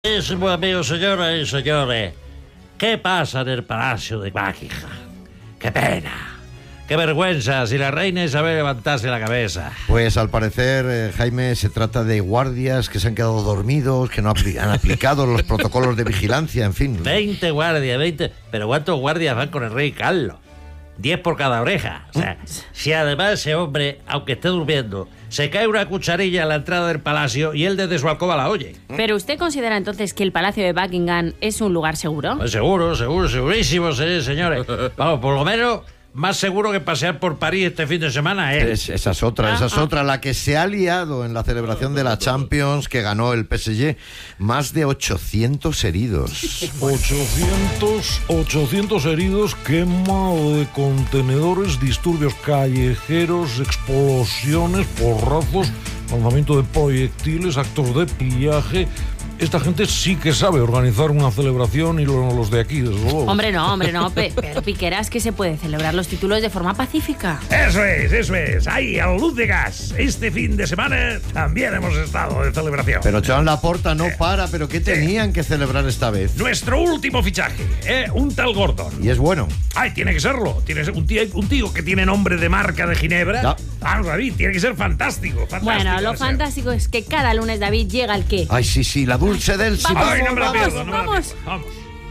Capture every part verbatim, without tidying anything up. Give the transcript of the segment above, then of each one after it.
Es, amigos, señoras y señores, ¿qué pasa en el Palacio de Buckingham? ¡Qué pena! ¡Qué vergüenza si la reina Isabel levantase la cabeza! Pues al parecer, eh, Jaime, se trata de guardias que se han quedado dormidos, que no apli- han aplicado los protocolos de vigilancia, en fin. veinte guardias, veinte... ¿Pero cuántos guardias van con el rey Carlos? diez por cada oreja. O sea, si además ese hombre, aunque esté durmiendo, se cae una cucharilla a la entrada del palacio y él desde su alcoba la oye. ¿Pero usted considera entonces que el Palacio de Buckingham es un lugar seguro? Pues seguro, seguro, segurísimo, sí, señores. Vamos, por lo menos más seguro que pasear por París este fin de semana, ¿eh? Es, esa es otra, esa es Ah, otra, la que se ha liado en la celebración de la Champions que ganó el P S G. Más de ochocientos heridos. ochocientos, ochocientos heridos, quema de contenedores, disturbios callejeros, explosiones, porrazos, lanzamiento de proyectiles, actos de pillaje. Esta gente sí que sabe organizar una celebración y lo- los de aquí, desde luego. Hombre, no, hombre, no. pe- Pero Piqueras, que se puede celebrar los títulos de forma pacífica. Eso es, eso es. Ahí, a la luz de gas. Este fin de semana también hemos estado de celebración. Pero Joan Laporta no para, pero ¿qué tenían que celebrar esta vez? Nuestro último fichaje, ¿eh? Un tal Gordon. Y es bueno. Ay, tiene que serlo. Tiene que ser un tío, un tío que tiene nombre de marca de Ginebra. Ya. Vamos, David, tiene que ser fantástico. fantástico Bueno, lo debe ser. fantástico es que cada lunes David llega al qué. Ay, sí, sí, la dulce del sí. Vamos, Ay, no me la vamos, pierdo, no me la vamos. pierdo. Vamos.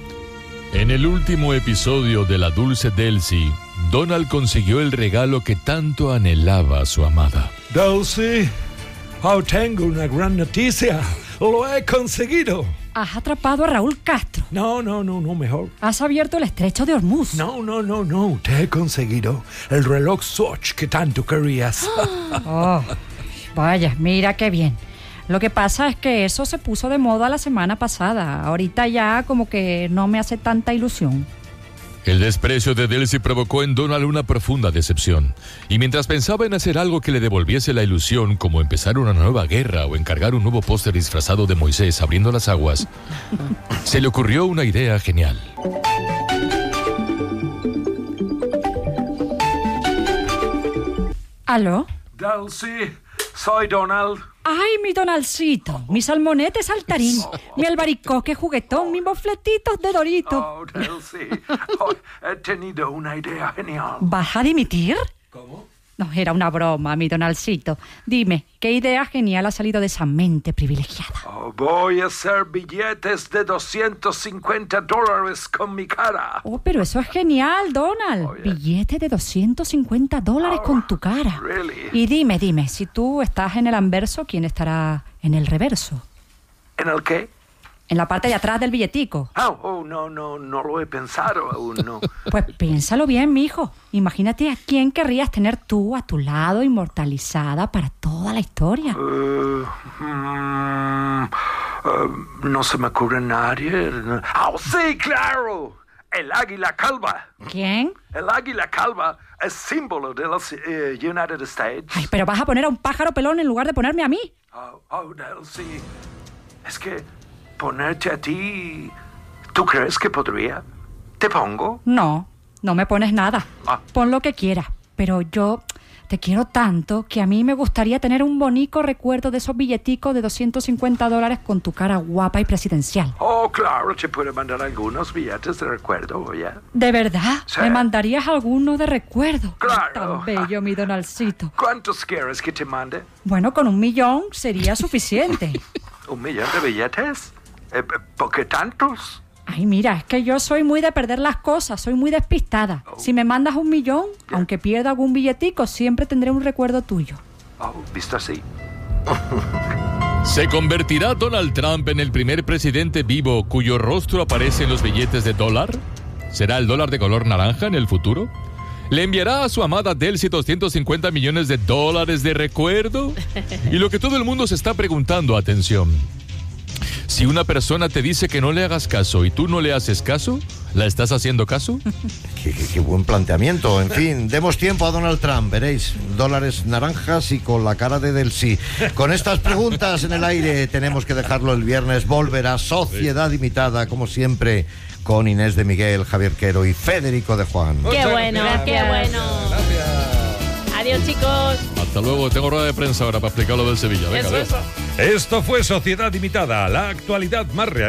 En el último episodio de La Dulce Delcy, Donald consiguió el regalo que tanto anhelaba a su amada. Dulce, oh, tengo una gran noticia. Lo he conseguido. Has atrapado a Raúl Castro. No, no, no, no, mejor. Has abierto el estrecho de Hormuz. No, no, no, no. Te he conseguido el reloj Swatch que tanto querías. Oh, vaya, mira qué bien. Lo que pasa es que eso se puso de moda la semana pasada. Ahorita ya como que no me hace tanta ilusión. El desprecio de Delcy provocó en Donald una profunda decepción. Y mientras pensaba en hacer algo que le devolviese la ilusión, como empezar una nueva guerra o encargar un nuevo póster disfrazado de Moisés abriendo las aguas, se le ocurrió una idea genial. ¿Aló? Dulce, soy Donald. ¡Ay, mi Donaldcito! Mi salmonete saltarín, mi albaricoque juguetón, mis mofletitos de Dorito. Oh, Dulce, oh, he tenido una idea genial. ¿Vas a dimitir? ¿Cómo? No, era una broma, mi Donaldcito. Dime, ¿qué idea genial ha salido de esa mente privilegiada? Oh, voy a hacer billetes de doscientos cincuenta dólares con mi cara. Oh, pero eso es genial, Donald. Oh, yeah. Billete de doscientos cincuenta dólares con tu cara. really? Y dime, dime, si tú estás en el anverso, ¿quién estará en el reverso? ¿En el qué? En la parte de atrás del billetico. Oh, oh, no, no, no lo he pensado aún, no. Pues piénsalo bien, mijo. Imagínate a quién querrías tener tú a tu lado, inmortalizada para toda la historia. Eh, mm, eh, no se me ocurre nadie. ¡Oh, sí, claro! El águila calva. ¿Quién? El águila calva es símbolo de los eh, United States. Ay, pero vas a poner a un pájaro pelón en lugar de ponerme a mí. Oh, oh, Delcy. Es que ponerte a ti... ¿Tú crees que podría? ¿Te pongo? No, no me pones nada. Ah. Pon lo que quieras. Pero yo te quiero tanto que a mí me gustaría tener un bonito recuerdo de esos billeticos de doscientos cincuenta dólares con tu cara guapa y presidencial. Oh, claro, te puedo mandar algunos billetes de recuerdo, oye. ¿De verdad? Sí. ¿Me mandarías alguno de recuerdo? Claro. Tan bello, mi Donaldcito. ¿Cuántos quieres que te mande? Bueno, con un millón sería suficiente. ¿Un millón de billetes? Eh, ¿Por qué tantos? Ay, mira, es que yo soy muy de perder las cosas, soy muy despistada. Si me mandas un millón, aunque pierda algún billetico, siempre tendré un recuerdo tuyo. Oh, visto así. ¿Se convertirá Donald Trump en el primer presidente vivo cuyo rostro aparece en los billetes de dólar? ¿Será el dólar de color naranja en el futuro? ¿Le enviará a su amada Delcy doscientos cincuenta millones de dólares de recuerdo? Y lo que todo el mundo se está preguntando, atención. Si una persona te dice que no le hagas caso y tú no le haces caso, ¿la estás haciendo caso? Qué, qué- qué buen planteamiento. En fin, demos tiempo a Donald Trump, veréis. Dólares naranjas y con la cara de Delcy. Con estas preguntas en el aire tenemos que dejarlo el viernes. Volverá Sociedad Imitada, como siempre, con Inés de Miguel, Javier Quero y Federico de Juan. ¡Qué bueno, qué bueno! Adiós, chicos. Hasta luego, tengo rueda de prensa ahora para explicar lo del Sevilla. Venga, Eso, adiós. eso. Esto fue Sociedad Limitada, la actualidad más real.